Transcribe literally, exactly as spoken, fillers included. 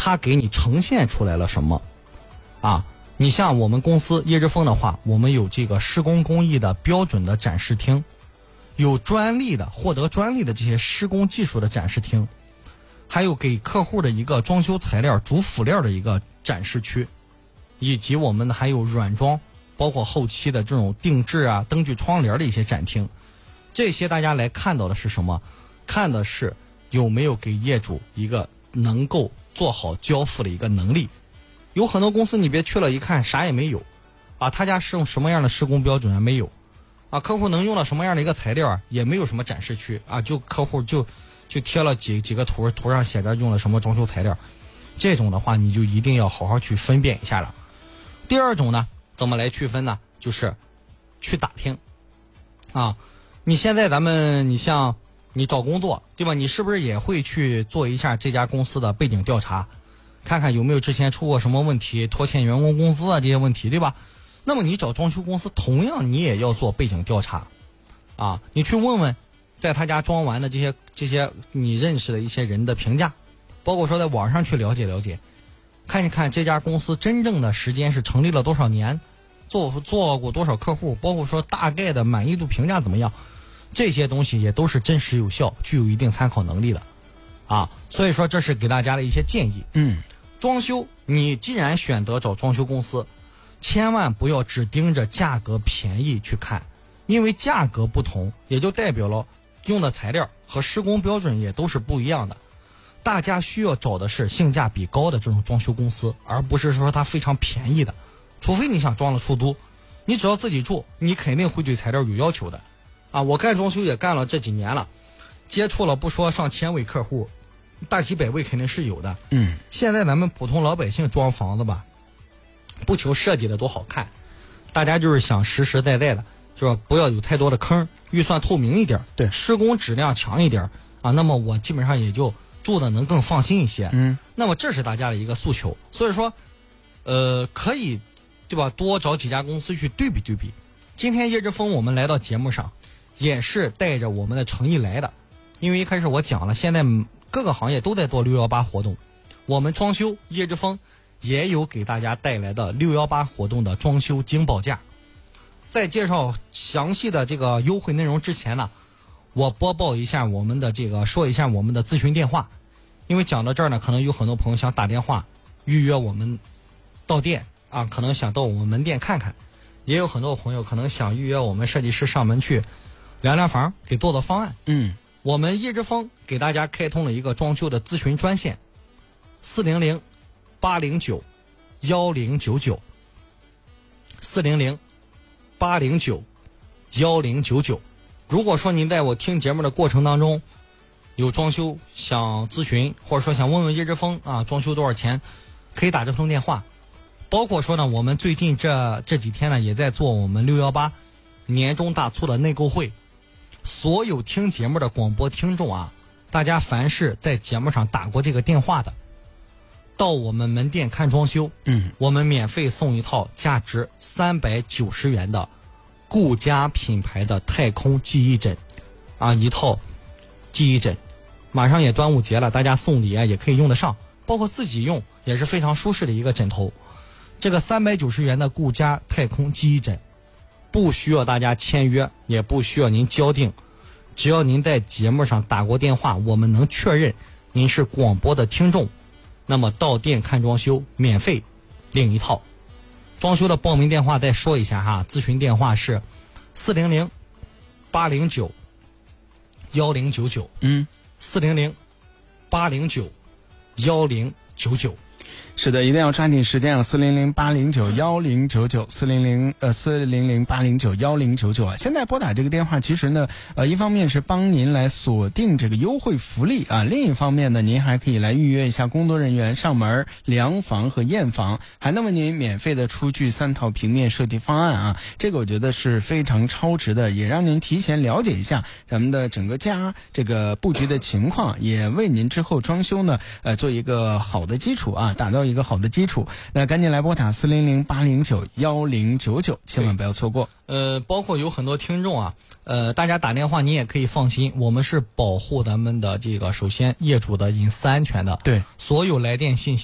它给你呈现出来了什么啊？你像我们公司叶之峰的话，我们有这个施工工艺的标准的展示厅，有专利的获得专利的这些施工技术的展示厅，还有给客户的一个装修材料主辅料的一个展示区，以及我们的还有软装，包括后期的这种定制啊、灯具窗帘的一些展厅。这些大家来看到的是什么？看的是有没有给业主一个能够做好交付的一个能力。有很多公司你别去了一看啥也没有啊，他家是用什么样的施工标准啊？没有啊，客户能用到什么样的一个材料啊？也没有什么展示区啊，就客户就就贴了几几个图，图上写着用了什么装修材料。这种的话你就一定要好好去分辨一下了。第二种呢，怎么来区分呢？就是去打听啊。你现在咱们你像你找工作对吧，你是不是也会去做一下这家公司的背景调查，看看有没有之前出过什么问题，拖欠员工工资啊这些问题对吧？那么你找装修公司同样你也要做背景调查啊，你去问问在他家装完的这些这些你认识的一些人的评价，包括说在网上去了解了解，看一看这家公司真正的时间是成立了多少年，做做过多少客户，包括说大概的满意度评价怎么样，这些东西也都是真实有效，具有一定参考能力的啊。所以说这是给大家的一些建议。 嗯， 装修你既然选择找装修公司，千万不要只盯着价格便宜去看，因为价格不同也就代表了用的材料和施工标准也都是不一样的。大家需要找的是性价比高的这种装修公司，而不是说它非常便宜的。除非你想装了出租，你只要自己住，你肯定会对材料有要求的啊。我干装修也干了这几年了，接触了不说上千位客户，大几百位肯定是有的。 嗯， 现在咱们普通老百姓装房子吧，不求设计的多好看，大家就是想实实在在的，就是不要有太多的坑，预算透明一点， 对， 施工质量强一点啊，那么我基本上也就住的能更放心一些。 嗯， 那么这是大家的一个诉求，所以说，呃，可以，对吧？多找几家公司去对比对比。今天叶之峰我们来到节目上，也是带着我们的诚意来的，因为一开始我讲了，现在各个行业都在做六一八活动，我们装修叶之峰也有给大家带来的六一八活动的装修惊报价。在介绍详细的这个优惠内容之前呢，我播报一下我们的这个说一下我们的咨询电话，因为讲到这儿呢，可能有很多朋友想打电话预约我们到店啊，可能想到我们门店看看，也有很多朋友可能想预约我们设计师上门去量量房，给做做方案。 嗯， 我们叶之峰给大家开通了一个装修的咨询专线，四零零八零九幺零九九，四零零八零九幺零九九。如果说您在我听节目的过程当中有装修想咨询，或者说想问问叶之峰啊装修多少钱，可以打这通电话。包括说呢，我们最近这这几天呢也在做我们六一八年终大促的内购会，所有听节目的广播听众啊，大家凡是在节目上打过这个电话的，到我们门店看装修， 嗯， 我们免费送一套价值三百九十元的顾家品牌的太空记忆枕啊，一套记忆枕。马上也端午节了，大家送礼啊也可以用得上，包括自己用也是非常舒适的一个枕头。这个三百九十元的顾家太空记忆枕，不需要大家签约，也不需要您交定，只要您在节目上打过电话，我们能确认您是广播的听众，那么到店看装修免费领一套。装修的报名电话再说一下哈，咨询电话是四零零八零九幺零九九， 嗯， 四零零八零九幺零九九。 是的，一定要抓紧时间了，四零零八零九幺零九九，四零零呃四零零八零九幺零九九啊。现在拨打这个电话，其实呢，呃，一方面是帮您来锁定这个优惠福利啊，另一方面呢，您还可以来预约一下工作人员上门量房和验房，还能为您免费的出具三套平面设计方案啊。这个我觉得是非常超值的，也让您提前了解一下咱们的整个家这个布局的情况，也为您之后装修呢，呃，做一个好的基础啊，打造一个好的基础。那赶紧来拨打四零零八零九幺零九九，千万不要错过。 呃，包括有很多听众啊，呃，大家打电话你也可以放心，我们是保护咱们的这个首先业主的隐私安全的。 对， 所有来电信息